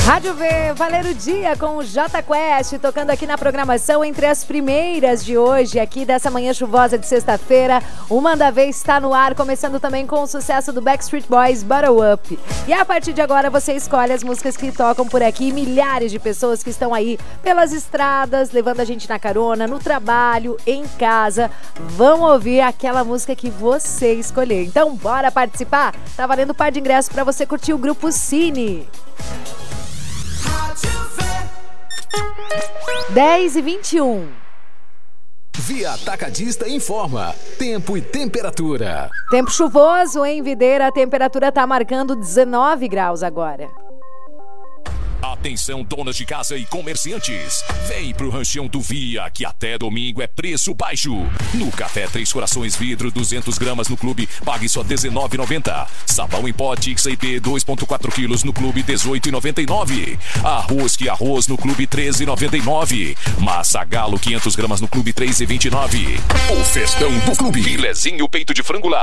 Rádio V, Valer o Dia com o J Quest, tocando aqui na programação entre as primeiras de hoje, aqui dessa manhã chuvosa de sexta-feira. O Manda Ver está no ar, começando também com o sucesso do Backstreet Boys, Bottle Up. E a partir de agora você escolhe as músicas que tocam por aqui, milhares de pessoas que estão aí pelas estradas, levando a gente na carona, no trabalho, em casa, vão ouvir aquela música que você escolher. Então bora participar? Tá valendo um par de ingressos para você curtir o Grupo Cine. 10h21. Via Atacadista informa tempo e temperatura. Tempo chuvoso em Videira, a temperatura está marcando 19 graus agora. Atenção, donas de casa e comerciantes. Vem pro Ranchão do Via, que até domingo é preço baixo. No café Três Corações vidro, 200 gramas no clube, pague só R$19,90. Sabão em pó XAP 2,4 quilos no clube, R$18,99. Arroz que arroz no clube, R$13,99. Massa Galo 500 gramas no clube, R$3,29. O festão do clube. Filezinho peito de frango lá.